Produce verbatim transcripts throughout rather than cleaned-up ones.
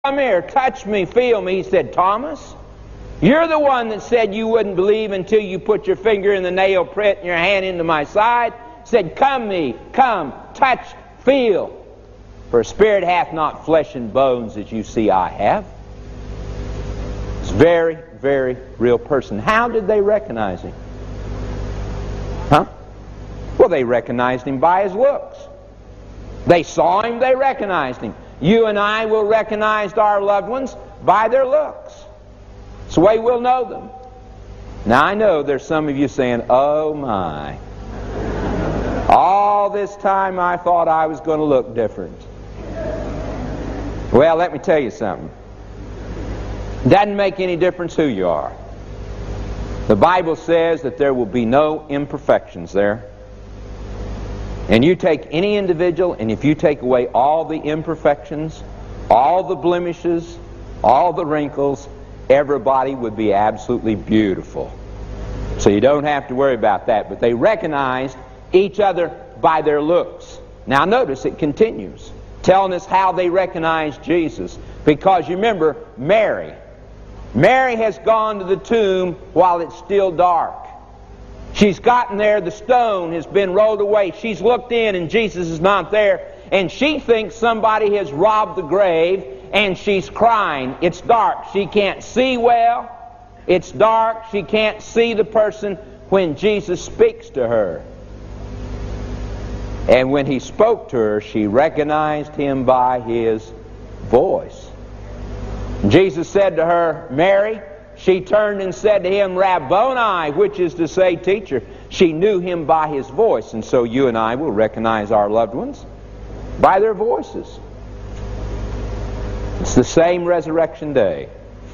Come here, touch me, feel me. He said, Thomas, you're the one that said you wouldn't believe until you put your finger in the nail print and your hand into my side. He said, come me, come, touch, feel. For a spirit hath not flesh and bones as you see I have. It's a very, very real person. How did they recognize him? Huh? Well, they recognized him by his looks. They saw him, they recognized him. You and I will recognize our loved ones by their looks. It's the way we'll know them. Now I know there's some of you saying, oh my, all this time I thought I was going to look different. Well, let me tell you something. It doesn't make any difference who you are. The Bible says that there will be no imperfections there. And you take any individual, and if you take away all the imperfections, all the blemishes, all the wrinkles, everybody would be absolutely beautiful. So you don't have to worry about that. But they recognized each other by their looks. Now notice it continues, telling us how they recognized Jesus. Because you remember, Mary. Mary has gone to the tomb while it's still dark. She's gotten there, the stone has been rolled away. She's looked in and Jesus is not there. And she thinks somebody has robbed the grave, and she's crying. It's dark. She can't see well. It's dark. She can't see the person when Jesus speaks to her. And when he spoke to her, she recognized him by his voice. Jesus said to her, Mary. She turned and said to him, Rabboni, which is to say, teacher. She knew him by his voice. And so you and I will recognize our loved ones by their voices. It's the same resurrection day.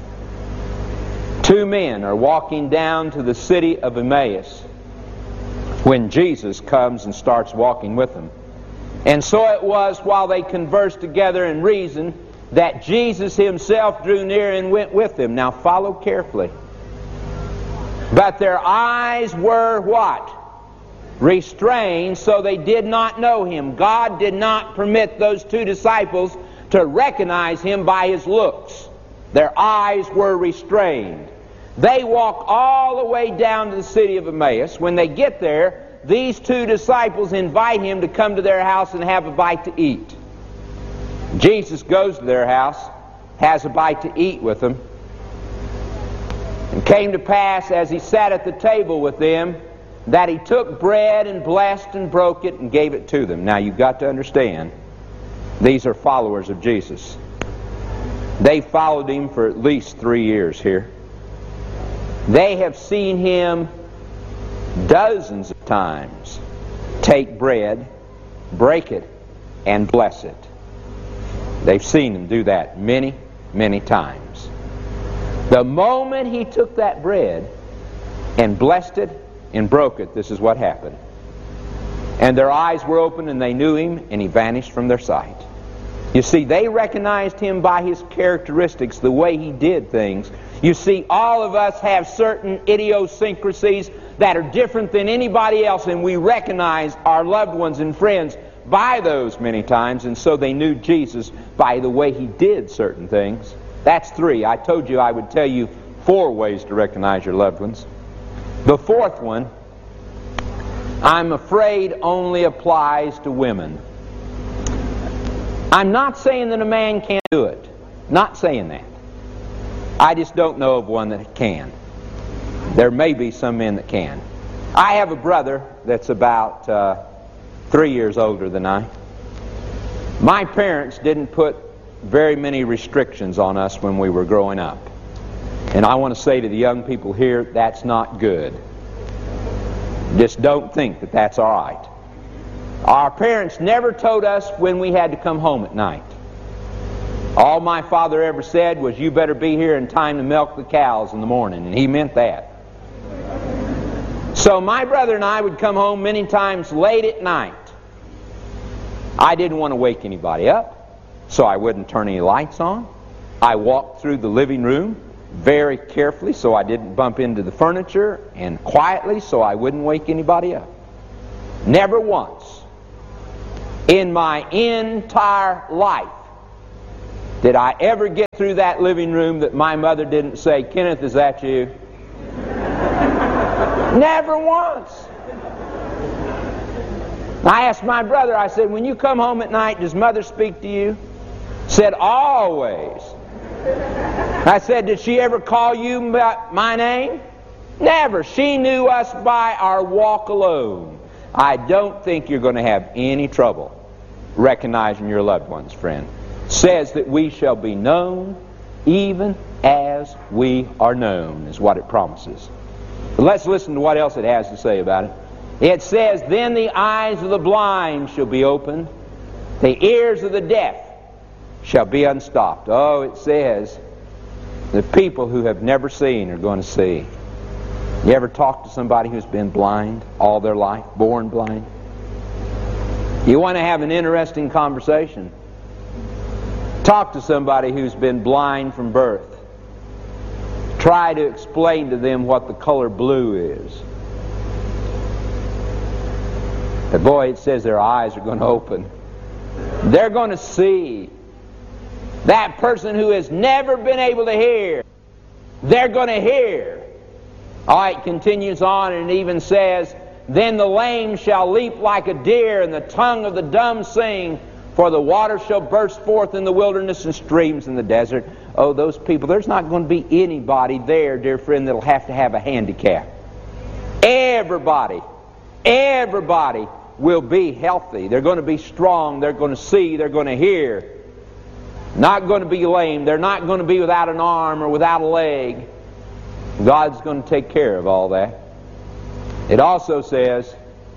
Two men are walking down to the city of Emmaus when Jesus comes and starts walking with them. And so it was while they conversed together and reasoned that Jesus himself drew near and went with them. Now follow carefully. But their eyes were what? Restrained, so they did not know him. God did not permit those two disciples to recognize him by his looks. Their eyes were restrained. They walk all the way down to the city of Emmaus. When they get there, these two disciples invite him to come to their house and have a bite to eat. Jesus goes to their house, has a bite to eat with them. And came to pass, as he sat at the table with them, that he took bread and blessed and broke it and gave it to them. Now you've got to understand, these are followers of Jesus. They followed him for at least three years here. They have seen him dozens of times take bread, break it, and bless it. They've seen him do that many, many times. The moment he took that bread and blessed it and broke it, this is what happened. And their eyes were open and they knew him, and he vanished from their sight. You see, they recognized him by his characteristics, the way he did things. You see, all of us have certain idiosyncrasies that are different than anybody else, and we recognize our loved ones and friends by those many times, and so they knew Jesus by the way he did certain things. That's three. I told you I would tell you four ways to recognize your loved ones. The fourth one, I'm afraid, only applies to women. I'm not saying that a man can't do it. Not saying that. I just don't know of one that can. There may be some men that can. I have a brother that's about uh, three years older than I. My parents didn't put very many restrictions on us when we were growing up. And I want to say to the young people here, that's not good. Just don't think that that's all right. Our parents never told us when we had to come home at night. All my father ever said was, you better be here in time to milk the cows in the morning, and he meant that. So my brother and I would come home many times late at night. I didn't want to wake anybody up, so I wouldn't turn any lights on. I walked through the living room very carefully so I didn't bump into the furniture, and quietly so I wouldn't wake anybody up. Never once in my entire life Did I ever get through that living room that my mother didn't say, "Kenneth, is that you?" Never once. I asked my brother, I said, "When you come home at night, does Mother speak to you?" Said, "Always." I said, "Did she ever call you by my name?" Never. She knew us by our walk alone. I don't think you're going to have any trouble recognizing your loved ones, friend. It says that we shall be known even as we are known, is what it promises. But let's listen to what else it has to say about it. It says, "Then the eyes of the blind shall be opened, the ears of the deaf shall be unstopped." Oh, it says the people who have never seen are going to see. You ever talk to somebody who's been blind all their life, born blind? You want to have an interesting conversation? Talk to somebody who's been blind from birth. Try to explain to them what the color blue is. But boy, it says their eyes are going to open. They're going to see. That person who has never been able to hear, they're going to hear. All right, continues on and it even says, "Then the lame shall leap like a deer, and the tongue of the dumb sing, for the water shall burst forth in the wilderness and streams in the desert." Oh, those people, there's not going to be anybody there, dear friend, that'll have to have a handicap. Everybody, everybody will be healthy. They're going to be strong. They're going to see. They're going to hear. Not going to be lame. They're not going to be without an arm or without a leg. God's going to take care of all that. It also says,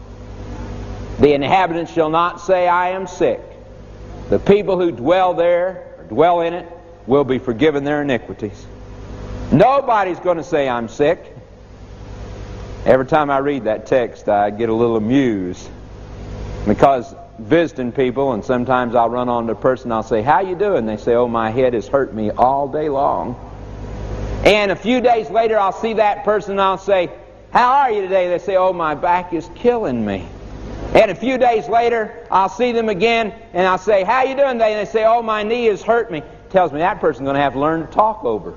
"The inhabitants shall not say, 'I am sick.' The people who dwell there, or dwell in it, will be forgiven their iniquities." Nobody's going to say, "I'm sick." Every time I read that text, I get a little amused, because visiting people, and sometimes I'll run onto a person, I'll say, "How you doing?" They say, "Oh, my head has hurt me all day long." And a few days later, I'll see that person, and I'll say, "How are you today?" They say, "Oh, my back is killing me." And a few days later, I'll see them again, and I'll say, "How you doing today?" And they say, "Oh, my knee has hurt me." Tells me that person's going to have to learn to talk over.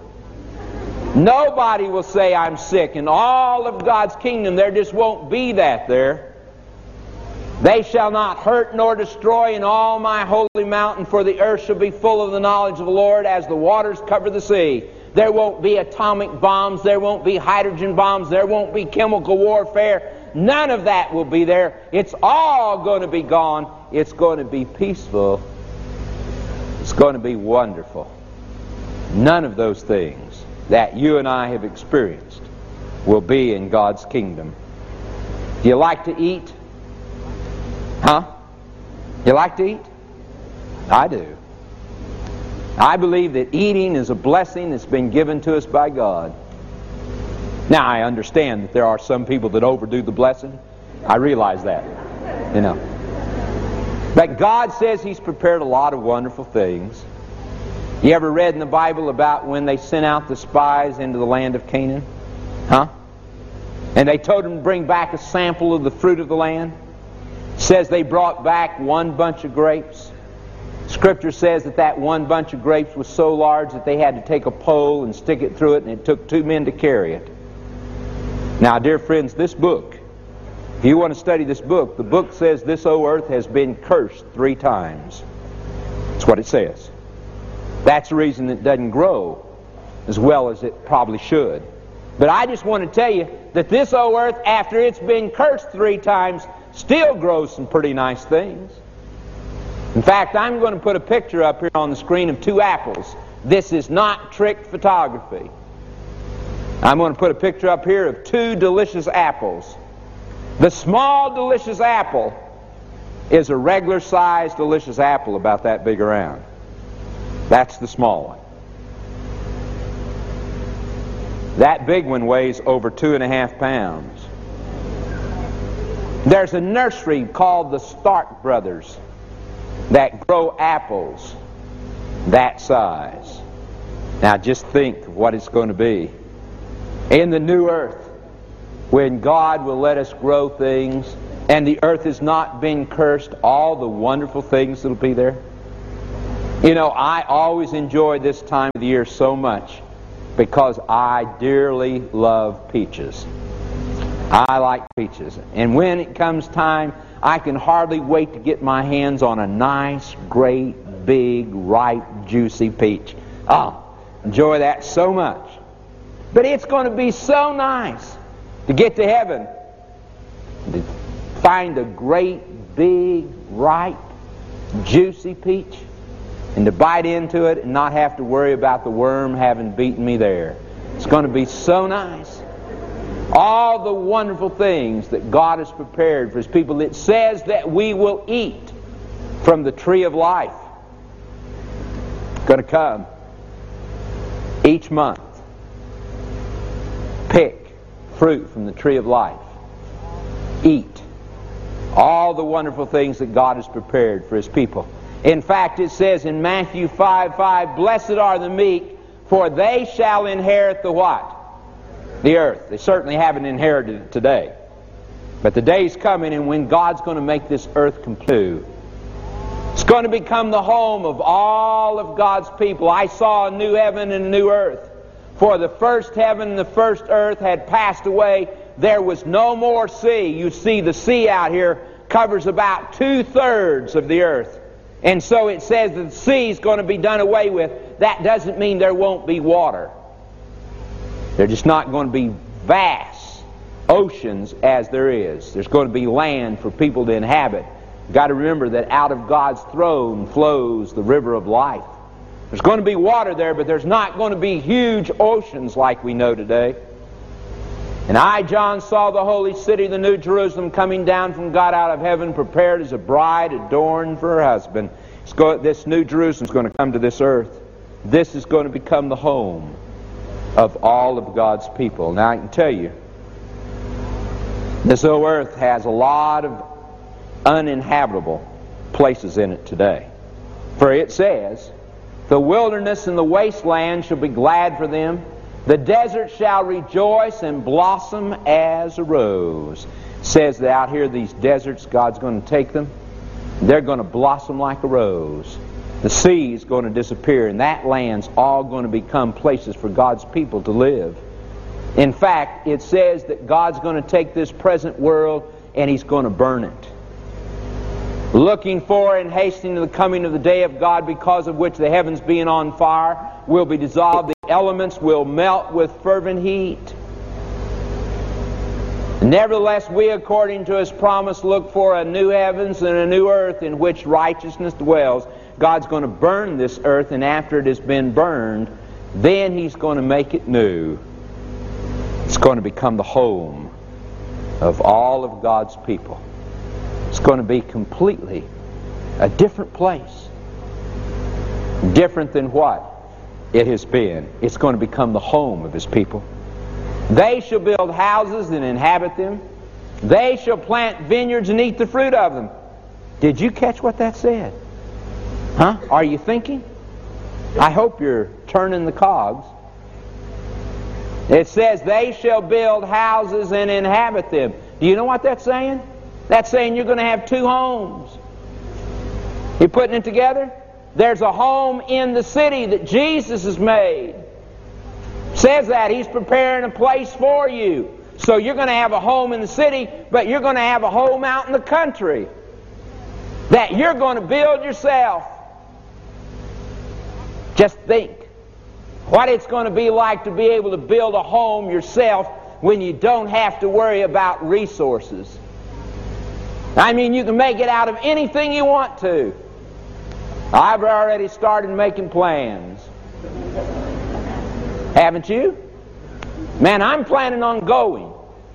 Nobody will say, "I'm sick." In all of God's kingdom, there just won't be that there. "They shall not hurt nor destroy in all my holy mountain, for the earth shall be full of the knowledge of the Lord as the waters cover the sea." There won't be atomic bombs. There won't be hydrogen bombs. There won't be chemical warfare. None of that will be there. It's all going to be gone. It's going to be peaceful. It's going to be wonderful. None of those things that you and I have experienced will be in God's kingdom. Do you like to eat? Huh? You like to eat? I do. I believe that eating is a blessing that's been given to us by God. Now, I understand that there are some people that overdo the blessing. I realize that, you know. But God says He's prepared a lot of wonderful things. You ever read in the Bible about when they sent out the spies into the land of Canaan? Huh? And they told them to bring back a sample of the fruit of the land. It says they brought back one bunch of grapes. Scripture says that that one bunch of grapes was so large that they had to take a pole and stick it through it, and it took two men to carry it. Now, dear friends, this book, if you want to study this book, the book says this old earth has been cursed three times. That's what it says. That's the reason it doesn't grow as well as it probably should. But I just want to tell you that this old earth, after it's been cursed three times, still grows some pretty nice things. In fact, I'm going to put a picture up here on the screen of two apples. This is not trick photography. I'm going to put a picture up here of two delicious apples. The small delicious apple is a regular sized delicious apple about that big around. That's the small one. That big one weighs over two and a half pounds. There's a nursery called the Stark Brothers that grow apples that size. Now just think of what it's going to be in the new earth when God will let us grow things and the earth has not been cursed, all the wonderful things that'll be there. You know, I always enjoy this time of the year so much because I dearly love peaches. I like peaches. And when it comes time, I can hardly wait to get my hands on a nice, great, big, ripe, juicy peach. Oh, enjoy that so much. But it's going to be so nice to get to heaven, to find a great, big, ripe, juicy peach, and to bite into it and not have to worry about the worm having beaten me there. It's going to be so nice. All the wonderful things that God has prepared for His people. It says that we will eat from the tree of life. It's going to come each month. Pick fruit from the tree of life. Eat all the wonderful things that God has prepared for His people. In fact, it says in Matthew five five, "Blessed are the meek, for they shall inherit the" what? The earth. They certainly haven't inherited it today. But the day's coming and when God's going to make this earth complete. It's going to become the home of all of God's people. I saw a new heaven and a new earth. For the first heaven and the first earth had passed away. There was no more sea. You see, the sea out here covers about two-thirds of the earth. And so it says that the sea is going to be done away with. That doesn't mean there won't be water. They're just not going to be vast oceans as there is. There's going to be land for people to inhabit. You've got to remember that out of God's throne flows the river of life. There's going to be water there, but there's not going to be huge oceans like we know today. And I, John, saw the holy city, the new Jerusalem, coming down from God out of heaven, prepared as a bride adorned for her husband. It's go, this new Jerusalem is going to come to this earth. This is going to become the home of all of God's people. Now I can tell you, this whole earth has a lot of uninhabitable places in it today. For it says, "The wilderness and the wasteland shall be glad for them. The desert shall rejoice and blossom as a rose." It says that out here, these deserts, God's going to take them. They're going to blossom like a rose. The sea is going to disappear, and that land's all going to become places for God's people to live. In fact, it says that God's going to take this present world and He's going to burn it. "Looking for and hastening to the coming of the day of God, because of which the heavens being on fire will be dissolved, the elements will melt with fervent heat. Nevertheless, we, according to His promise, look for a new heavens and a new earth in which righteousness dwells." God's going to burn this earth, and after it has been burned, then He's going to make it new. It's going to become the home of all of God's people. It's going to be completely a different place. Different than what it has been. It's going to become the home of His people. "They shall build houses and inhabit them. They shall plant vineyards and eat the fruit of them." Did you catch what that said? Huh? Are you thinking? I hope you're turning the cogs. It says, "They shall build houses and inhabit them." Do you know what that's saying? That's saying you're going to have two homes. You putting it together? There's a home in the city that Jesus has made. It says that He's preparing a place for you. So you're going to have a home in the city, but you're going to have a home out in the country that you're going to build yourself. Just think what it's going to be like to be able to build a home yourself when you don't have to worry about resources. I mean, you can make it out of anything you want to. I've already started making plans. Haven't you? Man, I'm planning on going.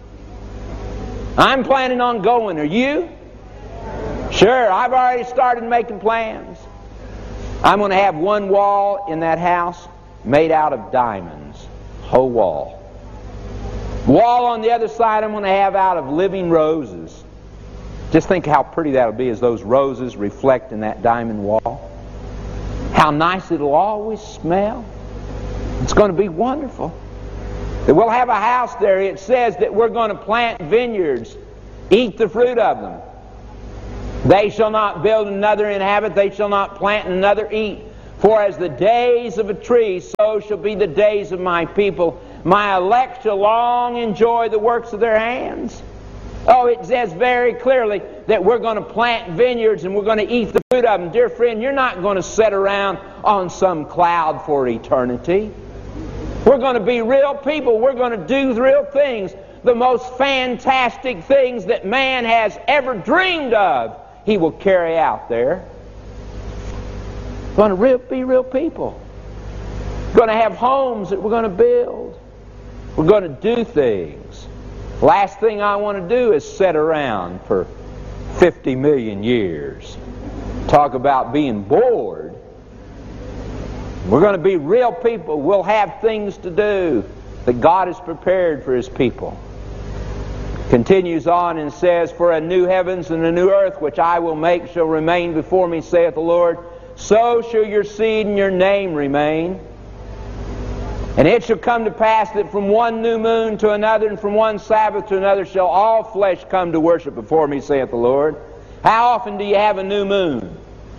I'm planning on going. Are you? Sure, I've already started making plans. I'm going to have one wall in that house made out of diamonds. Whole wall. Wall on the other side I'm going to have out of living roses. Just think how pretty that'll be as those roses reflect in that diamond wall. How nice it'll always smell. It's going to be wonderful. That we'll have a house there. It says that we're going to plant vineyards, eat the fruit of them. They shall not build another inhabit, they shall not plant another eat. For as the days of a tree, so shall be the days of my people. My elect shall long enjoy the works of their hands. Oh, it says very clearly that we're going to plant vineyards and we're going to eat the fruit of them. Dear friend, you're not going to sit around on some cloud for eternity. We're going to be real people. We're going to do real things. The most fantastic things that man has ever dreamed of, he will carry out there. We're going to real, be real people. We're going to have homes that we're going to build. We're going to do things. Last thing I want to do is sit around for fifty million years. Talk about being bored. We're going to be real people. We'll have things to do that God has prepared for His people. Continues on and says, For a new heavens and a new earth which I will make shall remain before me, saith the Lord. So shall your seed and your name remain. And it shall come to pass that from one new moon to another and from one Sabbath to another shall all flesh come to worship before me, saith the Lord. How often do you have a new moon?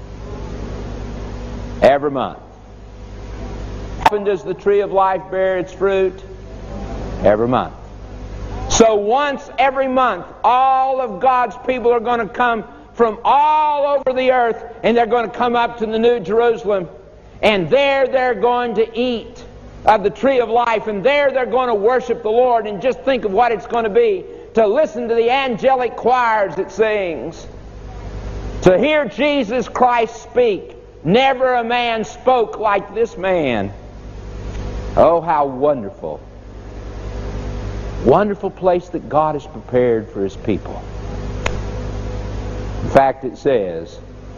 Every month. How often does the tree of life bear its fruit? Every month. So once every month, all of God's people are going to come from all over the earth, and they're going to come up to the New Jerusalem, and there they're going to eat of the tree of life, and there they're going to worship the Lord. And just think of what it's going to be to listen to the angelic choirs that sings, to hear Jesus Christ speak. Never a man spoke like this man. Oh, how wonderful. Wonderful place that God has prepared for His people. In fact, it says,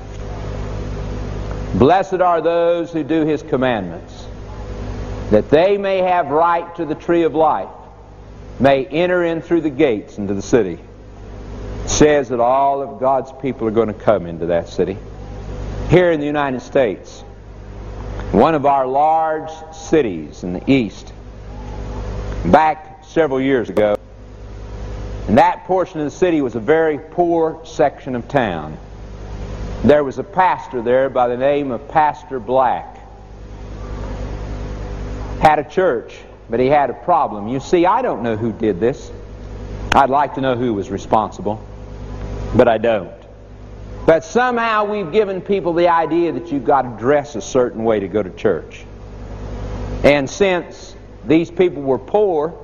Blessed are those who do His commandments, that they may have right to the tree of life, may enter in through the gates into the city. It says that all of God's people are going to come into that city. Here in the United States, one of our large cities in the east, back several years ago, and that portion of the city was a very poor section of town. There was a pastor there by the name of Pastor Black. Had a church, but he had a problem. You see, I don't know who did this. I'd like to know who was responsible, but I don't. But somehow we've given people the idea that you've got to dress a certain way to go to church. And since these people were poor,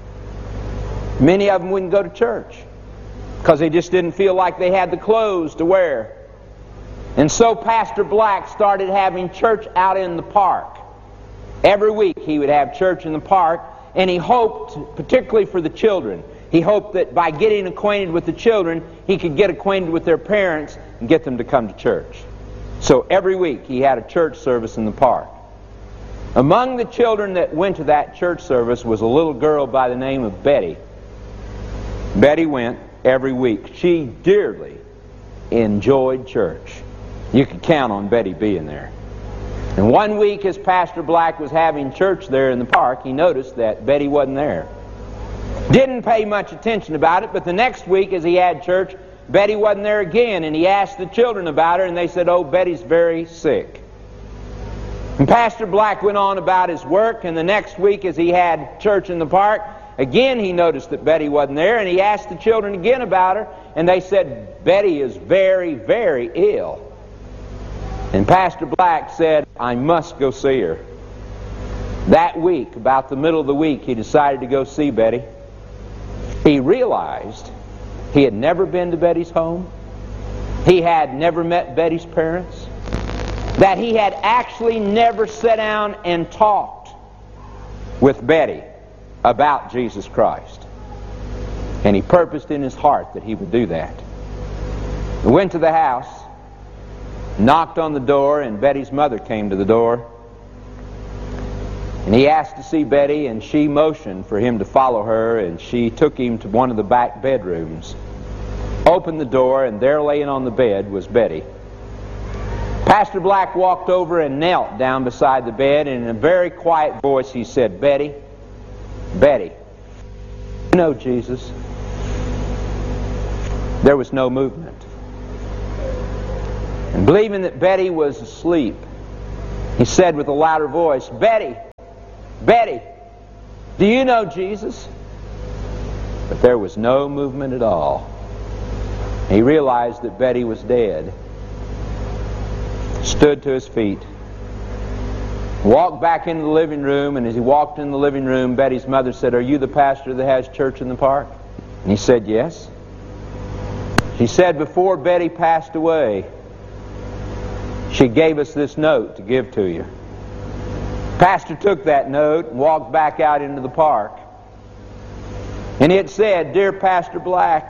many of them wouldn't go to church because they just didn't feel like they had the clothes to wear. And so Pastor Black started having church out in the park. Every week he would have church in the park, and he hoped, particularly for the children, he hoped that by getting acquainted with the children, he could get acquainted with their parents and get them to come to church. So every week he had a church service in the park. Among the children that went to that church service was a little girl by the name of Betty. Betty went every week. She dearly enjoyed church. You could count on Betty being there. And one week as Pastor Black was having church there in the park, he noticed that Betty wasn't there. Didn't pay much attention about it, but the next week as he had church, Betty wasn't there again, and he asked the children about her, and they said, oh, Betty's very sick. And Pastor Black went on about his work, and the next week as he had church in the park, again he noticed that Betty wasn't there, and he asked the children again about her, and they said, Betty is very, very ill. And Pastor Black said, I must go see her. That week, about the middle of the week, he decided to go see Betty. He realized he had never been to Betty's home. He had never met Betty's parents. That he had actually never sat down and talked with Betty about Jesus Christ. And he purposed in his heart that he would do that. He went to the house, knocked on the door, and Betty's mother came to the door. And he asked to see Betty, and she motioned for him to follow her, and she took him to one of the back bedrooms. Opened the door, and there laying on the bed was Betty. Pastor Black walked over and knelt down beside the bed, and in a very quiet voice he said, Betty, Betty, you know Jesus. There was no movement. And believing that Betty was asleep, He said with a louder voice, "Betty, Betty, do you know Jesus?" But there was no movement at all. He realized that Betty was dead. Stood to his feet. Walked back into the living room, and as he walked in the living room, Betty's mother said, "Are you the pastor that has church in the park?" And he said, "Yes." She said, "Before Betty passed away, she gave us this note to give to you." Pastor took that note and walked back out into the park. And it said, "Dear Pastor Black,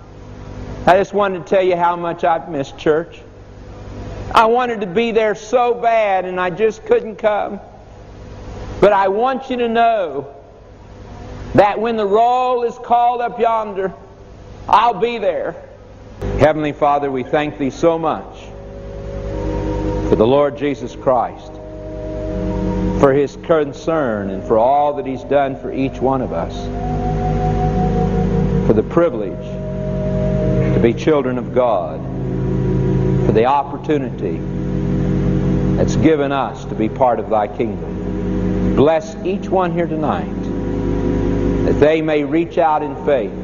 I just wanted to tell you how much I've missed church. I wanted to be there so bad and I just couldn't come. But I want you to know that when the roll is called up yonder, I'll be there." Heavenly Father, we thank Thee so much for the Lord Jesus Christ, for His concern and for all that He's done for each one of us, for the privilege to be children of God, for the opportunity that's given us to be part of Thy kingdom. Bless each one here tonight, that they may reach out in faith,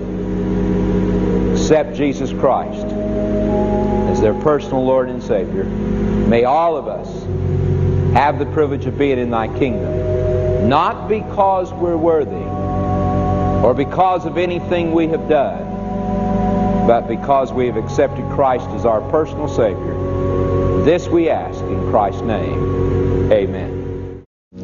accept Jesus Christ as their personal Lord and Savior. May all of us have the privilege of being in Thy kingdom, not because we're worthy or because of anything we have done, but because we have accepted Christ as our personal Savior. This we ask in Christ's name. Amen.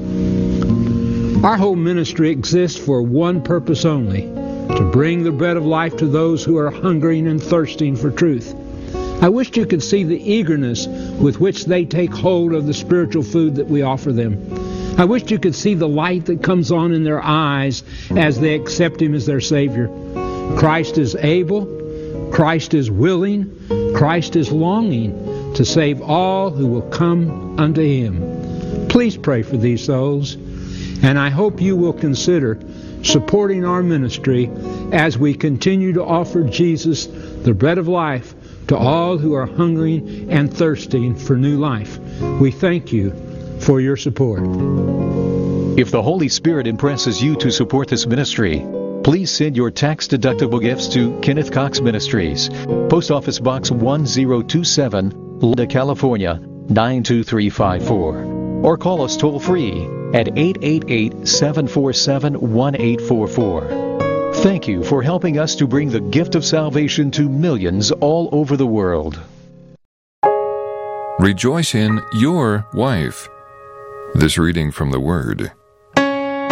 Our whole ministry exists for one purpose only, to bring the bread of life to those who are hungering and thirsting for truth. I wish you could see the eagerness with which they take hold of the spiritual food that we offer them. I wish you could see the light that comes on in their eyes as they accept Him as their Savior. Christ is able, Christ is willing, Christ is longing to save all who will come unto Him. Please pray for these souls, and I hope you will consider supporting our ministry as we continue to offer Jesus, the bread of life, to all who are hungering and thirsting for new life. We thank you for your support. If the Holy Spirit impresses you to support this ministry, please send your tax-deductible gifts to Kenneth Cox Ministries, Post Office Box one zero two seven, Lida, California, nine two three five four. Or call us toll-free at eight eight eight, seven four seven, one eight four four. Thank you for helping us to bring the gift of salvation to millions all over the world. Rejoice in your wife. This reading from the Word.